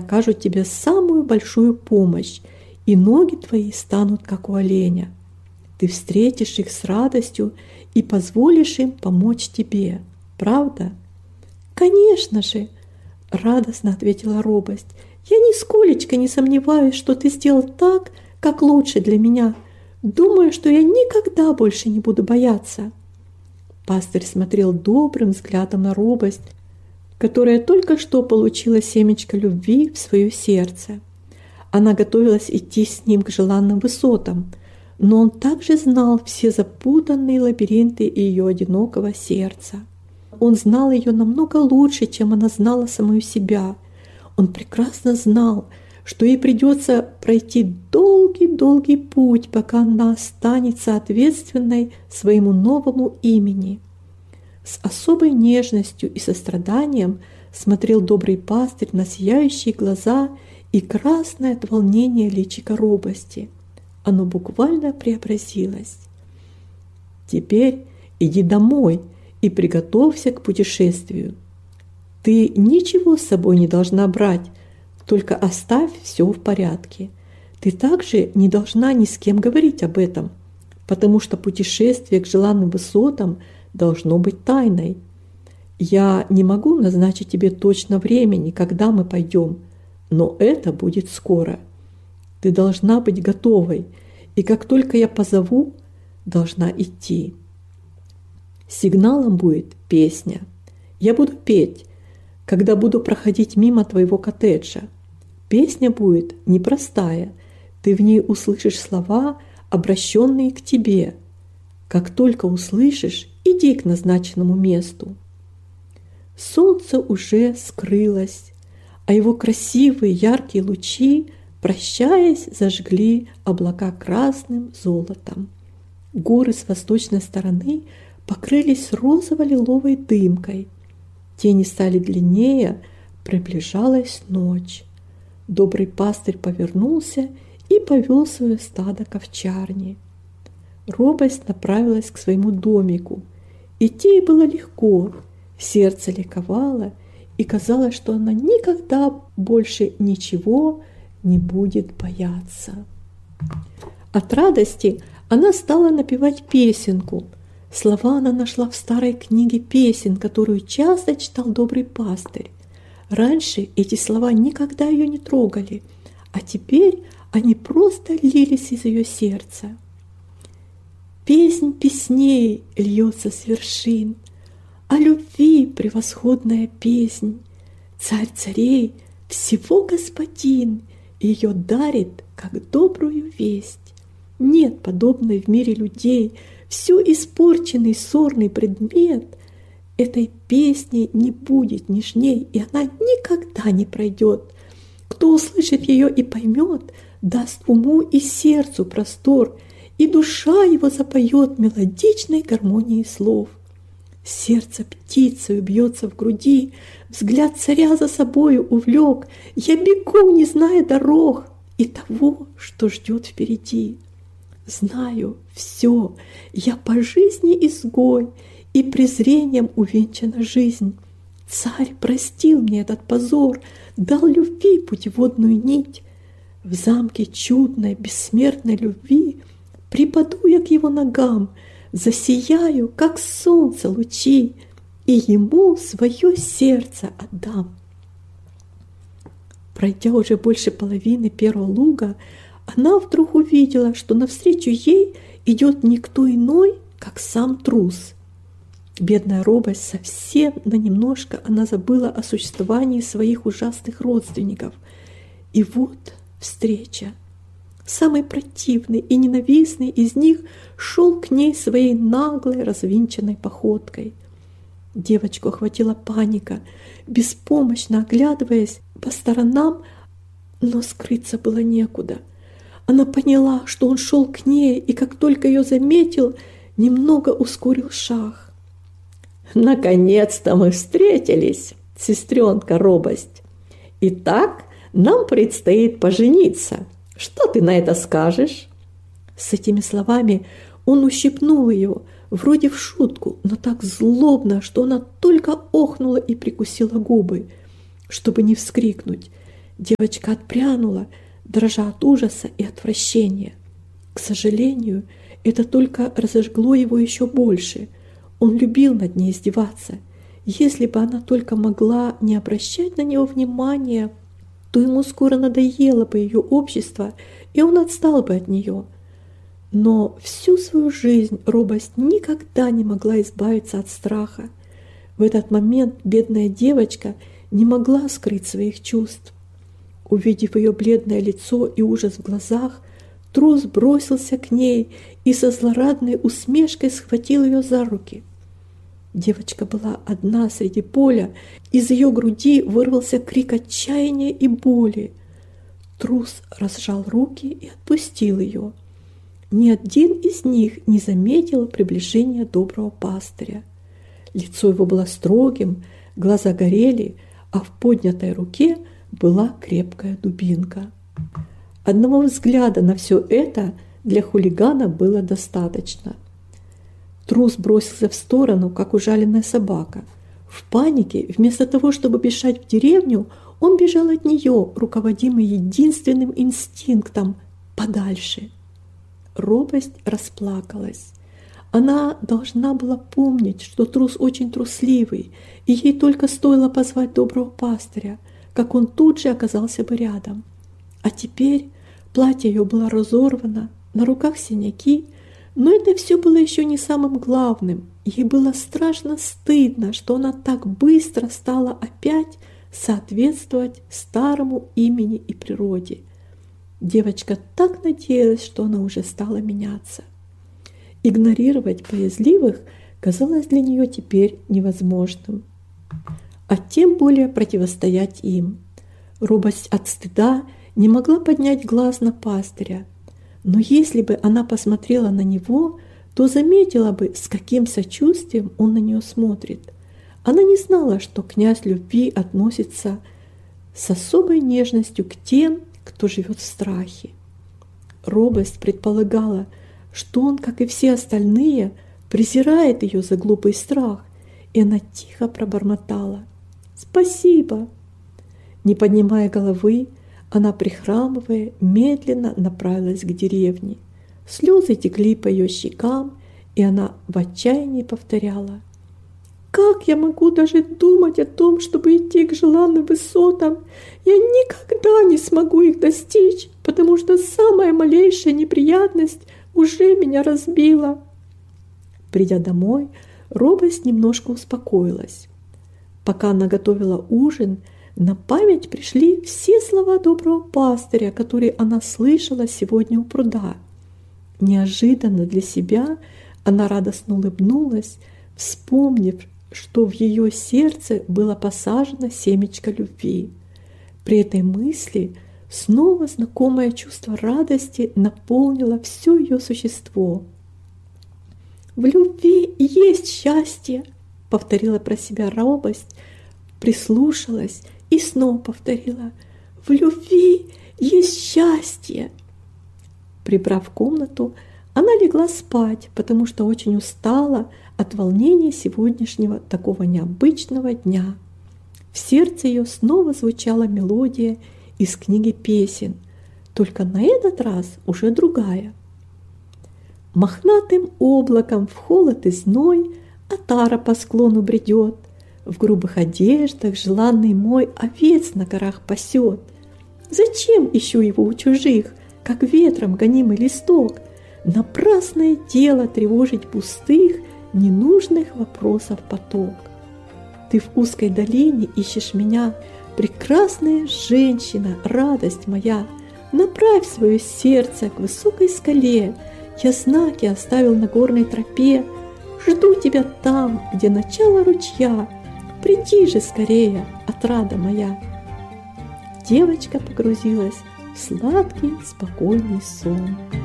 окажут тебе самую большую помощь, и ноги твои станут, как у оленя. Ты встретишь их с радостью и позволишь им помочь тебе. Правда?» «Конечно же!» – радостно ответила робость. «Я нисколечко не сомневаюсь, что ты сделал так, как лучше для меня. Думаю, что я никогда больше не буду бояться». Пастырь смотрел добрым взглядом на робость, которая только что получила семечко любви в свое сердце. Она готовилась идти с ним к желанным высотам, но он также знал все запутанные лабиринты ее одинокого сердца. Он знал ее намного лучше, чем она знала самую себя. Он прекрасно знал, что ей придется пройти долгий-долгий путь, пока она останется ответственной своему новому имени. С особой нежностью и состраданием смотрел добрый пастырь на сияющие глаза и красное от волнения личико робости. Оно буквально преобразилось. «Теперь иди домой и приготовься к путешествию. Ты ничего с собой не должна брать, только оставь все в порядке. Ты также не должна ни с кем говорить об этом, потому что путешествие к желанным высотам должно быть тайной. Я не могу назначить тебе точно времени, когда мы пойдем, но это будет скоро. Ты должна быть готовой, и как только я позову, должна идти. Сигналом будет песня. Я буду петь, когда буду проходить мимо твоего коттеджа. Песня будет непростая, ты в ней услышишь слова, обращенные к тебе. Как только услышишь, иди к назначенному месту». Солнце уже скрылось, а его красивые яркие лучи, прощаясь, зажгли облака красным золотом. Горы с восточной стороны покрылись розово-лиловой дымкой. Тени стали длиннее, приближалась ночь. Добрый пастырь повернулся и повел свое стадо к овчарне. Робость направилась к своему домику. Идти ей было легко, сердце ликовало, и казалось, что она никогда больше ничего не будет бояться. От радости она стала напевать песенку. Слова она нашла в старой книге песен, которую часто читал добрый пастырь. Раньше эти слова никогда ее не трогали, а теперь они просто лились из ее сердца. «Песнь песней льется с вершин, о любви превосходная песнь. Царь царей, всего господин, ее дарит, как добрую весть. Нет подобной в мире людей, все испорченный ссорный предмет. Этой песни не будет нежней, и она никогда не пройдет. Кто услышит ее и поймет, даст уму и сердцу простор, и душа его запоет мелодичной гармонией слов. Сердце птицею бьется в груди, взгляд царя за собою увлек. Я бегу, не зная дорог и того, что ждет впереди. Знаю все, я по жизни изгой, и презрением увенчана жизнь. Царь простил мне этот позор, дал любви путеводную нить. В замке чудной, бессмертной любви припаду я к его ногам, засияю, как солнце лучи, и ему свое сердце отдам. Пройдя уже больше половины первого луга, она вдруг увидела, что навстречу ей идет никто иной, как сам трус. Бедная робость совсем на немножко она забыла о существовании своих ужасных родственников. И вот встреча. Самый противный и ненавистный из них шел к ней своей наглой, развинченной походкой. Девочку охватила паника, беспомощно оглядываясь по сторонам, но скрыться было некуда. Она поняла, что он шел к ней, и как только ее заметил, немного ускорил шаг. «Наконец-то мы встретились, сестренка Робость. Итак, нам предстоит пожениться. Что ты на это скажешь?» С этими словами он ущипнул ее, вроде в шутку, но так злобно, что она только охнула и прикусила губы, чтобы не вскрикнуть. Девочка отпрянула, дрожа от ужаса и отвращения. К сожалению, это только разожгло его еще больше. Он любил над ней издеваться. Если бы она только могла не обращать на него внимания, то ему скоро надоело бы ее общество, и он отстал бы от нее. Но всю свою жизнь робость никогда не могла избавиться от страха. В этот момент бедная девочка не могла скрыть своих чувств. Увидев ее бледное лицо и ужас в глазах, трус бросился к ней и со злорадной усмешкой схватил ее за руки. Девочка была одна среди поля, из ее груди вырвался крик отчаяния и боли. Трус разжал руки и отпустил ее. Ни один из них не заметил приближения доброго пастыря. Лицо его было строгим, глаза горели, а в поднятой руке была крепкая дубинка. Одного взгляда на все это для хулигана было достаточно. Трус бросился в сторону, как ужаленная собака. В панике, вместо того, чтобы бежать в деревню, он бежал от нее, руководимый единственным инстинктом – подальше. Робость расплакалась. Она должна была помнить, что трус очень трусливый, и ей только стоило позвать доброго пастыря, как он тут же оказался бы рядом. А теперь платье ее было разорвано, на руках синяки, но это все было еще не самым главным. Ей было страшно стыдно, что она так быстро стала опять соответствовать старому имени и природе. Девочка так надеялась, что она уже стала меняться. Игнорировать боязливых казалось для нее теперь невозможным, а тем более противостоять им. Робость от стыда не могла поднять глаз на пастыря, но если бы она посмотрела на него, то заметила бы, с каким сочувствием он на нее смотрит. Она не знала, что князь любви относится с особой нежностью к тем, кто живет в страхе. Робость предполагала, что он, как и все остальные, презирает ее за глупый страх, и она тихо пробормотала: «Спасибо». Не поднимая головы, она, прихрамывая, медленно направилась к деревне. Слезы текли по ее щекам, и она в отчаянии повторяла: «Как я могу даже думать о том, чтобы идти к желанным высотам? Я никогда не смогу их достичь, потому что самая малейшая неприятность уже меня разбила». Придя домой, робость немножко успокоилась. Пока она готовила ужин, на память пришли все слова доброго пастыря, которые она слышала сегодня у пруда. Неожиданно для себя она радостно улыбнулась, вспомнив, что в ее сердце было посажено семечко любви. При этой мысли снова знакомое чувство радости наполнило все ее существо. «В любви есть счастье», — повторила про себя робость, прислушалась и снова повторила: «В любви есть счастье». Прибрав комнату, она легла спать, потому что очень устала от волнения сегодняшнего такого необычного дня. В сердце ее снова звучала мелодия из книги песен, только на этот раз уже другая. Мохнатым облаком в холод и зной отара по склону бредет, в грубых одеждах желанный мой овец на горах пасет. Зачем ищу его у чужих, как ветром гонимый листок? Напрасное дело тревожить пустых, ненужных вопросов поток. Ты в узкой долине ищешь меня, прекрасная женщина, радость моя. Направь свое сердце к высокой скале, я знаки оставил на горной тропе. Жду тебя там, где начало ручья, приди же скорее, отрада моя. Девочка погрузилась в сладкий, спокойный сон.